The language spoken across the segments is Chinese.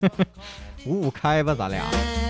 五五开吧，咱俩。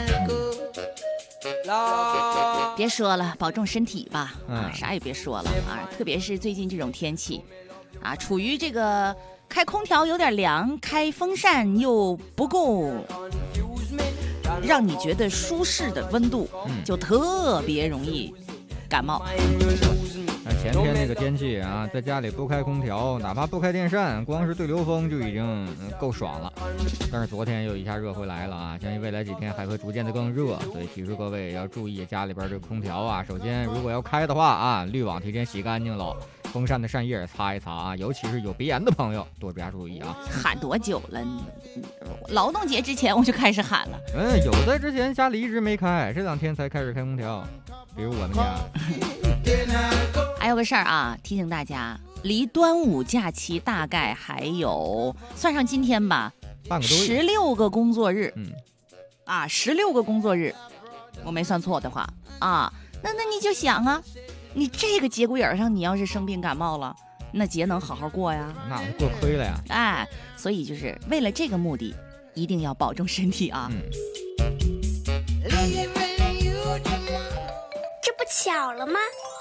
别说了，保重身体吧。啥也别说了啊！特别是最近这种天气，啊，处于这个开空调有点凉，开风扇又不够让你觉得舒适的温度，就特别容易感冒。 前天那个天气啊，在家里不开空调，哪怕不开电扇，光是对流风就已经够爽了。但是昨天又一下热回来了啊，相信未来几天还会逐渐的更热，所以提示各位要注意家里边这个空调啊。首先，如果要开的话啊，滤网提前洗干净了，风扇的扇叶擦一擦啊，尤其是有鼻炎的朋友多加注意啊。 喊多久了？劳动节之前我就开始喊了。 有的之前家里一直没开，这2天才开始开空调，比如我们家。 还有个事儿啊，提醒大家，离端午假期大概还有，算上今天吧， 半个多月 16个工作日。16个工作日，我没算错的话啊，那你就想啊，你这个节骨眼上，你要是生病感冒了，那节能好好过呀？ 那过亏了呀！ 所以就是为了这个目的，一定要保重身体啊。 这不巧了吗？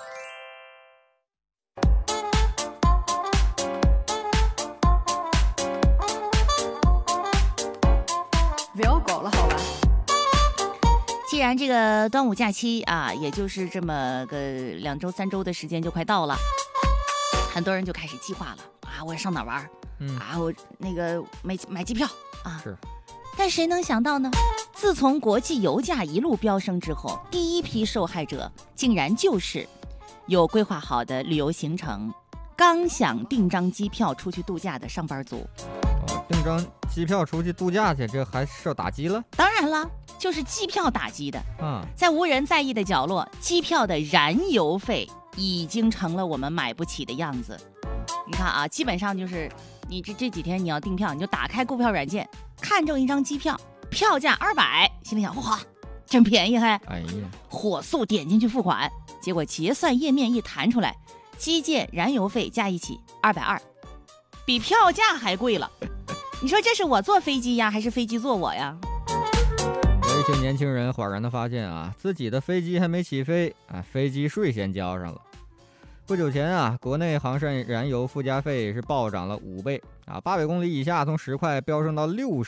不要搞了，好吧。 既然这个端午假期啊，也就是这么个2周3周的时间就快到了，很多人就开始计划了啊，我上哪玩我那个买机票啊。 是。 但谁能想到呢？自从国际油价一路飙升之后，第一批受害者竟然就是有规划好的旅游行程，刚想订张机票出去度假的上班族。 订张机票出去度假去，这还受打击了？ 当然了，就是机票打击的。 在无人在意的角落，机票的燃油费已经成了我们买不起的样子。你看啊，基本上就是你这几天你要订票，你就打开购票软件，看中一张机票，票价200，心里想哇，真便宜还。火速点进去付款，结果结算页面一弹出来，机件燃油费加一起220，比票价还贵了。你说这是我坐飞机呀，还是飞机坐我呀？ 有一些年轻人恍然的发现啊，自己的飞机还没起飞啊，飞机税先交上了。不久前啊，国内航线燃油附加费是暴涨了5倍啊，800公里以下从10块飙升到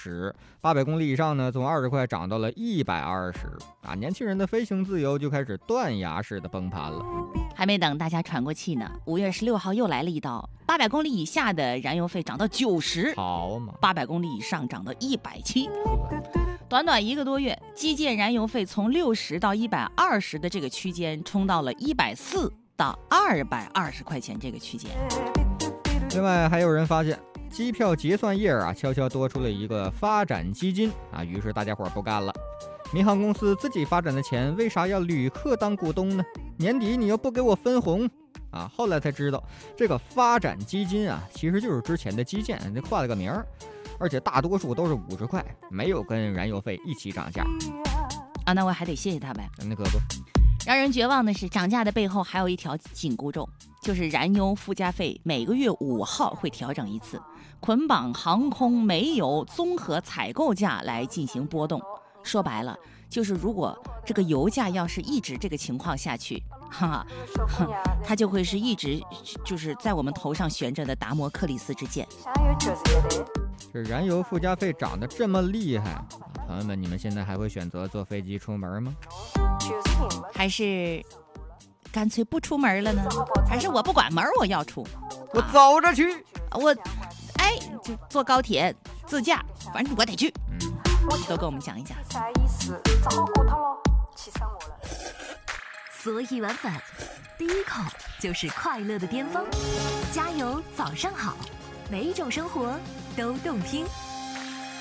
60，800公里以上呢从20块涨到了120啊，年轻人的飞行自由就开始断崖式的崩盘了。 还没等大家喘过气呢，5月16号又来了一刀，800公里以下的燃油费涨到90， 好嘛 ，800公里以上涨到170。短短1个多月，机械燃油费从60到120的这个区间冲到了140到220块钱这个区间。 另外还有人发现机票结算页啊悄悄多出了一个发展基金啊，于是大家伙不干了，民航公司自己发展的钱为啥要旅客当股东呢？年底你又不给我分红啊！后来才知道这个发展基金啊其实就是之前的基建换了个名儿，而且大多数都是50块，没有跟燃油费一起涨价啊。那我还得谢谢他呗。 那可不。 让人绝望的是，涨价的背后还有一条紧箍咒，就是燃油附加费每个月5号会调整一次，捆绑航空煤油综合采购价来进行波动。说白了，就是如果这个油价要是一直这个情况下去，它就会是一直就是在我们头上悬着的达摩克里斯之剑。 这燃油附加费涨得这么厉害，朋友们，你们现在还会选择坐飞机出门吗？ 还是干脆不出门了呢？还是我不管门我要出， 我走着去， 我就坐高铁自驾，反正我得去。都跟我们讲一讲。 所以晚饭第一口就是快乐的巅峰，加油早上好，每一种生活都动听。